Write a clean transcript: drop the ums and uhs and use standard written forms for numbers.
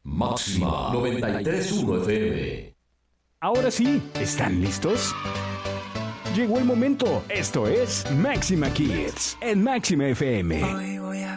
Máxima 93.1 FM. Ahora sí, ¿están listos? Llegó el momento. Esto es Máxima Kids en Máxima FM.